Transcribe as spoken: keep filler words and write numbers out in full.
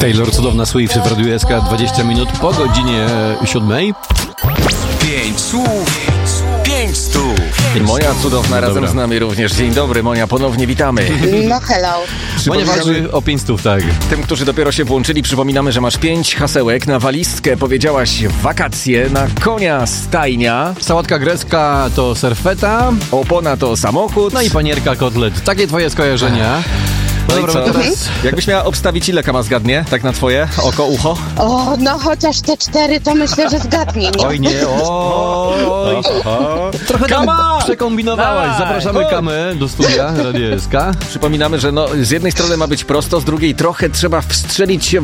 Taylor, cudowna Swift w Radiu S K, dwadzieścia minut po godzinie siódmej. Pięć słów, pięć stów. I Monia cudowna razem Dobra. z nami również. Dzień dobry, Monia, ponownie witamy. No hello. Monia walczy o pięć stów, tak. Tym, którzy dopiero się włączyli, przypominamy, że masz pięć hasełek na walizkę. Powiedziałaś wakacje, na konia stajnia, Sałatka grecka to serfeta, opona to samochód. no i panierka kotlet. Takie twoje skojarzenia. No Dobra, i co? no teraz... Jakbyś miała obstawić, ile Kama zgadnie? Tak na twoje oko, ucho? O, no chociaż te cztery to myślę, że zgadnie, nie? Oj nie, oj. Trochę tam Kama! przekombinowałaś. Daj, Zapraszamy chodź. Kamę do studia Radia S K. Przypominamy, że no, z jednej strony ma być prosto, z drugiej trochę trzeba wstrzelić się